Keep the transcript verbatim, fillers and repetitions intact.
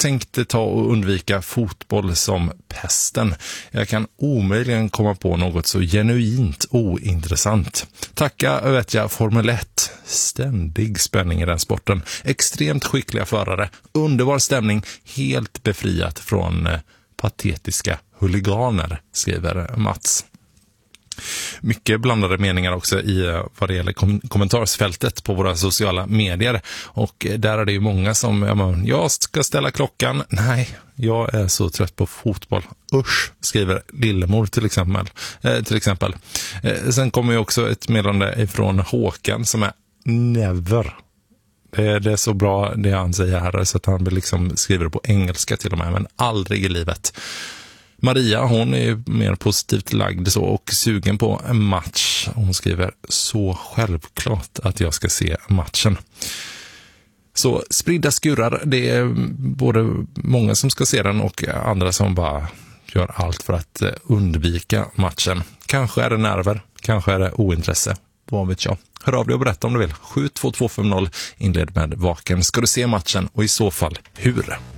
tänkte ta och undvika fotboll som pesten. Jag kan omöjligen komma på något så genuint ointressant. Tacka vet jag Formel ett. Ständig spänning i den sporten. Extremt skickliga förare. Underbar stämning. Helt befriat från eh, patetiska huliganer, skriver Mats. Mycket blandade meningar också i vad det gäller kom- kommentarsfältet på våra sociala medier. Och där är det ju många som, ja, men, jag ska ställa klockan. Nej, jag är så trött på fotboll. Usch, skriver Lillemor till exempel. Eh, till exempel. Eh, sen kommer ju också ett meddelande ifrån Håkan som är never. Det är, det är så bra det han säger här så att han liksom skriver det på engelska till och med, men aldrig i livet. Maria, hon är ju mer positivt lagd så och sugen på en match. Hon skriver så självklart att jag ska se matchen. Så spridda skurrar, det är både många som ska se den och andra som bara gör allt för att undvika matchen. Kanske är det nerver, kanske är det ointresse. Vad vet jag. Hör av dig och berätta om du vill. sju två två fem noll inled med vaken. Ska du se matchen och i så fall hur?